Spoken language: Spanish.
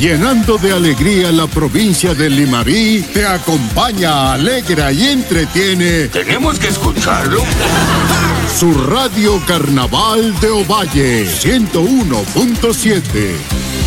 llenando de alegría la provincia de Limarí, te acompaña, alegra y entretiene. ¿Tenemos que escucharlo? Su Radio Carnaval de Ovalle, 101.7.